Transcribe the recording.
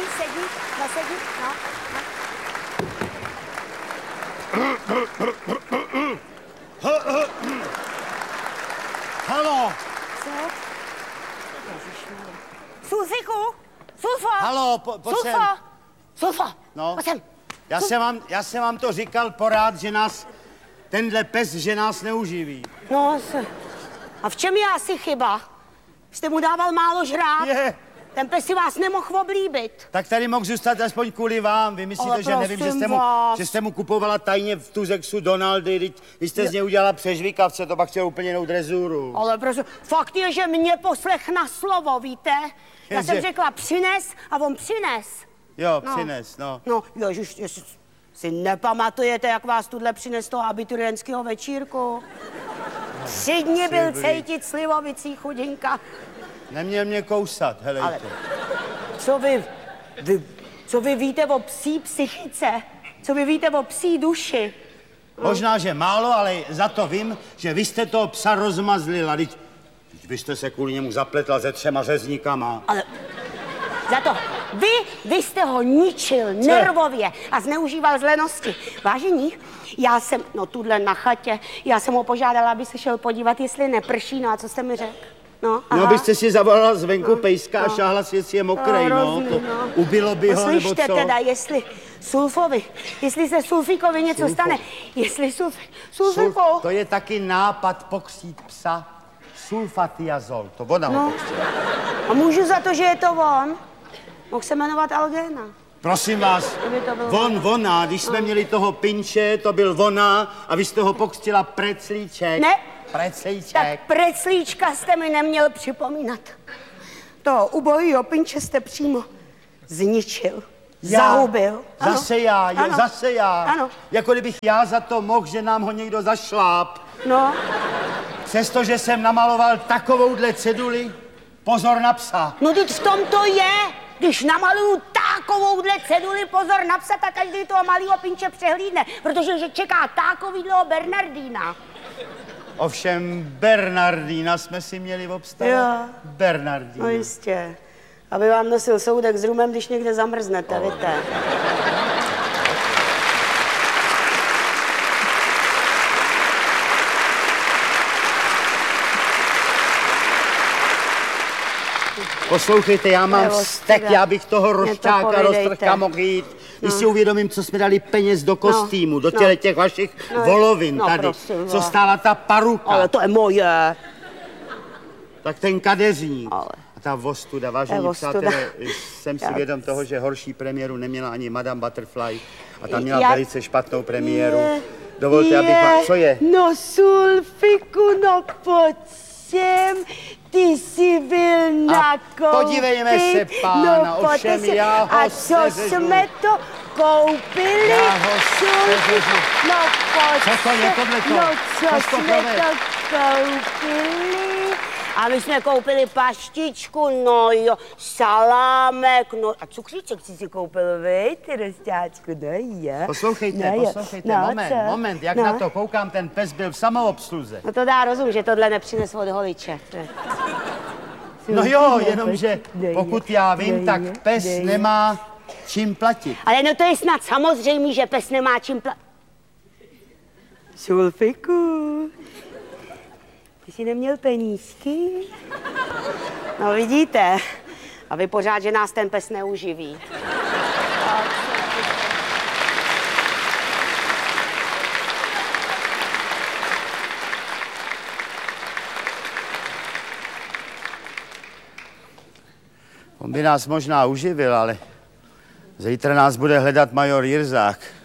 Nasedni, no. Halo! Co? Sulfiku! Sulfo! Halo, pojď sem. Sulfo! No. Pojď sem. Já jsem vám to říkal porád, že nás, tenhle pes, že nás neuživí. No, a v čem je asi chyba? Jste mu dával málo žrát? Je. Ten pes si vás nemohl oblíbit. Tak tady mohl zůstat aspoň kvůli vám. Vy myslíte, že nevím, že jste mu kupovala tajně v Tuzexu Donaldy, vy jste z něj udělala přežvíkavce, to pak chtěl úplně jinou drezuru. Ale prostě, fakt je, že mě poslech na slovo, víte? Já jsem řekla přines a on přines. Jo, přines, no. No, ježiš, si nepamatujete, jak vás tuhle přines toho abiturientského večírku? 3 dny byl cejtit slivovicí chudinka. Neměl mě kousat, helejte. Ale co vy víte o psí psychice? Co vy víte o psí duši? Možná, že málo, ale za to vím, že vy jste toho psa rozmazlila. Vy jste se kvůli němu zapletla se 3 řezníkama. Ale za to vy jste ho ničil nervově a zneužíval z lenosti. Vážení, já jsem, tuhle na chatě, já jsem ho požádala, aby se šel podívat, jestli neprší, no a co jste mi řekl? No, byste si zavolala zvenku pejska a šáhla si, jestli je mokrej, to ubilo by ho, nebo co? Slyšte teda, jestli se Sulfíkovi něco stane, jestli Sulfíku... To je taky nápad pokřít psa. Sulfatiazol, to ona ho pokřtila. A můžu za to, že je to on? Mohl se jmenovat Algéna. Prosím vás, ona, když jsme měli toho Pinče, to byl ona a vy jste ho pokřtila Preclíček. Ne. Preclíček. Tak Preclíčka jste mi neměl připomínat. Toho ubojího Pinče jste přímo zničil. Zahubil. Zase já. Ano. Jako kdybych já za to mohl, že nám ho někdo zašláp. No. Přestože jsem namaloval takovouhle ceduli, pozor na psa. No teď v tom to je. Když namaluju takovouhle ceduli, pozor na psa, tak každý toho malého Pinče přehlídne, protože že čeká takovýhleho Bernardína. Ovšem Bernardína jsme si měli obstarat. Jo. Bernardína. No jistě. Aby vám nosil soudek s rumem, když někde zamrznete, víte. Poslouchejte, já mám vztek, já bych toho rošťáka roztrhka mohl jít. Když si uvědomím, co jsme dali peněz do kostýmu, do těch vašich volovin tady, co stála ta paruka. Ale to je moje. Tak ten kadeřník. A ta vostuda, vážení přátelé, jsem si vědom toho, že horší premiéru neměla ani Madame Butterfly a ta měla velice špatnou premiéru. Dovolte, abych vám... Co je? No, Sulfiku, no pojď sem. Ty jsi byl na koupit. Podívejme se, pána, ovšem já ho a co jsme to koupili? Já ho seřežu. No pojď. Co to je tohleto? No co jsme to koupili? A my jsme koupili paštičku, no jo, salámek, no a cukříček si koupil, vy, ty rostáčku, no jo. Poslouchejte, moment, jak na to koukám, ten pes byl v samoobsluze. No to dá rozum, že tohle nepřinesl od holiče. No jo, jenomže pokud já vím, tak pes nemá čím platit. Ale no to je snad samozřejmé, že pes nemá čím platit. Sulfiku, ty jsi neměl penízky? No vidíte, a vy pořád, že nás ten pes neuživí. On by nás možná uživil, ale zítra nás bude hledat major Jirzák.